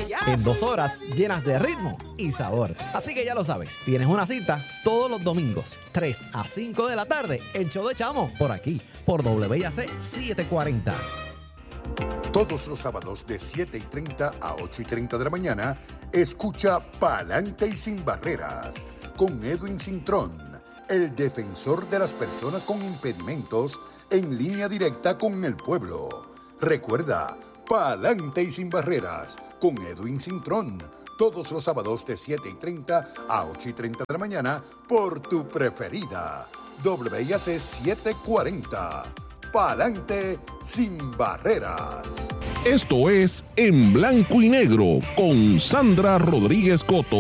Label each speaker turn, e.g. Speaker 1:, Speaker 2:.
Speaker 1: en 2 horas llenas de ritmo y sabor. Así que ya lo sabes, tienes una cita todos los domingos, 3 a 5 de la tarde, el show de Chamo, por aquí, por WIAC 740.
Speaker 2: Todos los sábados de 7:30 a 8:30 de la mañana, escucha Pa'lante y Sin Barreras con Edwin Cintrón, el defensor de las personas con impedimentos, en línea directa con el pueblo. Recuerda, Pa'lante y Sin Barreras con Edwin Cintrón, todos los sábados de 7:30 a 8:30 de la mañana por tu preferida, WIAC 740. Pa'lante Sin Barreras.
Speaker 3: Esto es En Blanco y Negro con Sandra Rodríguez Coto.